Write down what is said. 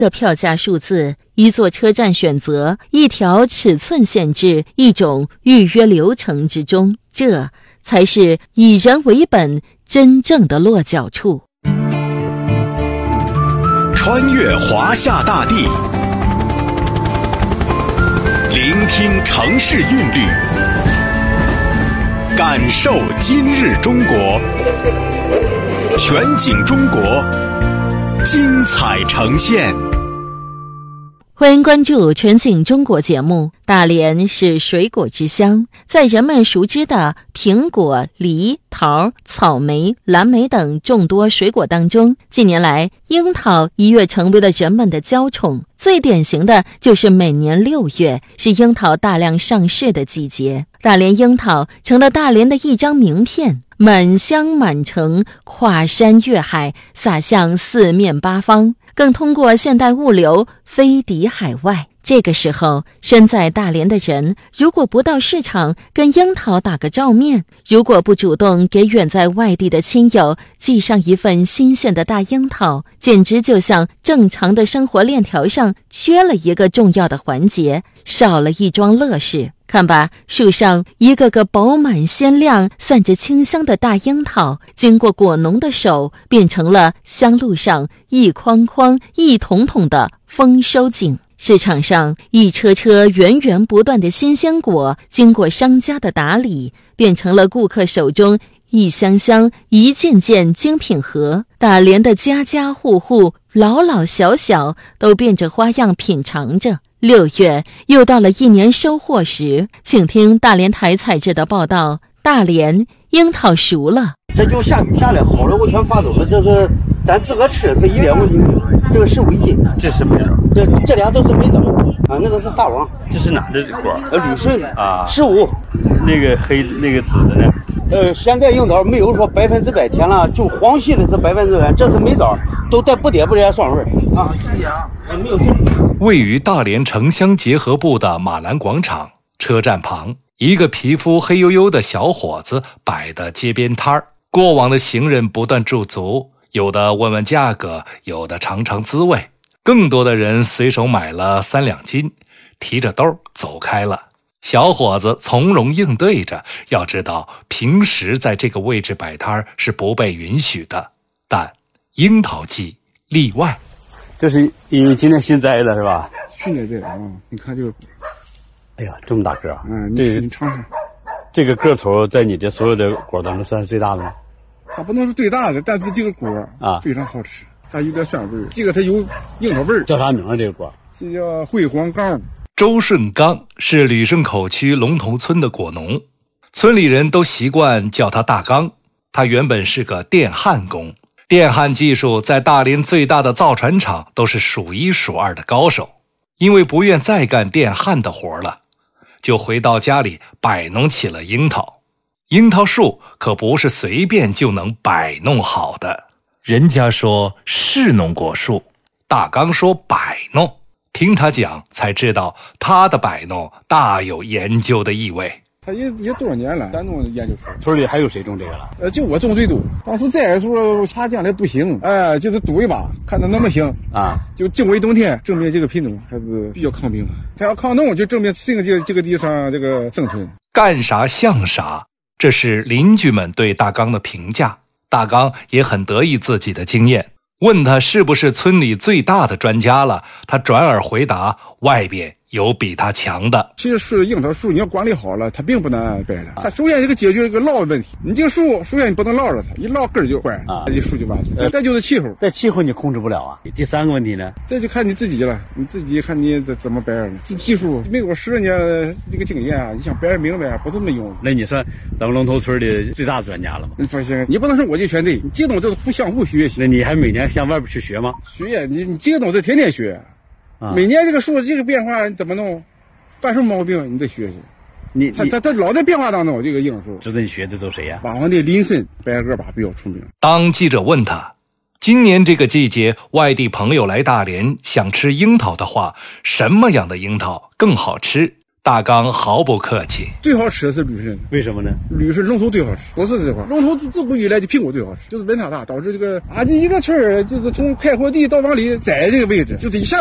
的票价数字，一座车站选择，一条尺寸限制，一种预约流程之中，这才是以人为本真正的落脚处。 穿越华夏大地，聆听城市韵律，感受今日中国，全景中国，精彩呈现。 欢迎关注全景中国节目。大连是水果之乡，在人们熟知的苹果、梨、桃、草莓、蓝莓等众多水果当中，近年来樱桃一跃成为了人们的娇宠。最典型的就是每年6月是樱桃大量上市的季节，大连樱桃成了大连的一张名片，满乡满城，跨山越海，洒向四面八方，更通过现代物流飞抵海外。这个时候，身在大连的人，如果不到市场跟樱桃打个照面，如果不主动给远在外地的亲友寄上一份新鲜的大樱桃，简直就像正常的生活链条上缺了一个重要的环节，少了一桩乐事。看吧，树上一个个饱满鲜亮、散着清香的大樱桃，经过果农的手，变成了香路上一筐筐、一桶桶的丰收景。市场上一车车源源不断的新鲜果，经过商家的打理，变成了顾客手中一箱箱、一件件精品盒。大连的家家户户、老老小小都变着花样品尝着。6月又到了一年收获时，请听大连台采制的报道。大连樱桃熟了， 这就下雨下来，好了我全发走了，这是咱自个吃是1.5斤，这个15一斤。 这是没枣， 这俩都是没枣啊，那个是撒网。 这是哪的果？ 旅顺啊 ，15。 那个黑那个紫的呢？ 现在樱桃没有说100%甜了，就黄系的是100%，这是没枣，都带不点爽味啊。是呀，没有事。 位于大连城乡结合部的马兰广场车站旁，一个皮肤黑黝黝的小伙子摆的街边摊儿，过往的行人不断驻足，有的问问价格，有的尝尝滋味，更多的人随手买了3两斤，提着兜走开了。小伙子从容应对着，要知道平时在这个位置摆摊是不被允许的，但樱桃季例外。 这是因为今年新摘的是吧？ 去年摘的啊，你看这个， 哎呀，这么大个啊！ 你尝尝， 这个个头在你的所有的果当中算是最大的吗？ 它不能是最大的，但是这个果啊非常好吃，它有点酸味儿，这个它有樱桃味儿。 叫啥名啊？这个果？ 这叫灰黄刚。 周顺刚是旅顺口区龙头村的果农，村里人都习惯叫他大刚。他原本是个电焊工，电焊技术在大连最大的造船厂都是数1数2的高手。因为不愿再干电焊的活了，就回到家里摆弄起了樱桃。樱桃树可不是随便就能摆弄好的，人家说是弄果树，大刚说摆弄。听他讲才知道，他的摆弄大有研究的意味。 他也多少年了，咱种研究出。 村里还有谁种这个了？ 就我种最多。当初摘的时候，怕将来不行，就是赌一把，看它能不能行啊。就经过冬天，证明这个品种还是比较抗病。它要抗冻，就证明这个地上这个生存。 干啥像啥，这是邻居们对大刚的评价。大刚也很得意自己的经验。问他是不是村里最大的专家了，他转而回答，外边有比他强的。 其实是樱桃树，你要管理好了，它并不难掰的。它首先这个解决一个涝的问题，你这个树首先你不能涝着它，一涝根就坏啊，这树就完了。再就是气候， 在气候你控制不了啊。第3个问题呢？ 这就看你自己了，你自己看你怎么掰了。技术没有10年这个经验啊，你想掰明白不这么用。 那你算咱们龙头村的最大的专家了吗？ 你放心，你不能说我就全对，你这种就是相互学习。 那你还每年向外边去学吗？ 学呀，你这个东西天天学。每年这个树这个变化你怎么弄，犯什么毛病你得学习。他老在变化当中，这个樱树。 知道你学的都谁呀？ 马王的林森白个把比较出名。 当记者问他，今年这个季节外地朋友来大连想吃樱桃的话，什么样的樱桃更好吃？ 大刚毫不客气。 最好吃的是旅顺， 为什么呢？ 旅顺龙头最好吃，不是这块，龙头自古以来的苹果最好吃，就是温差大，导致这个俺这一个村儿就是从开阔地到往里窄这个位置，就是一下